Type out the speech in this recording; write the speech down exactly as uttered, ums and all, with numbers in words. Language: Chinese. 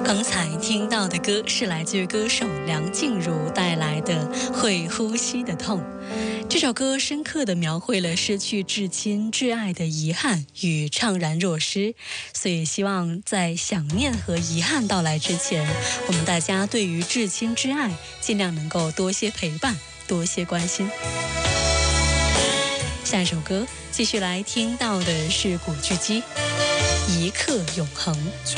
刚才听到的歌是来自于歌手梁静茹带来的《会呼吸的痛》。这首歌深刻地描绘了失去至亲至爱的遗憾与怅然若失，所以希望在想念和遗憾到来之前，我们大家对于至亲至爱尽量能够多些陪伴，多些关心。下一首歌继续来听到的是古巨基《一刻永恒》。 穿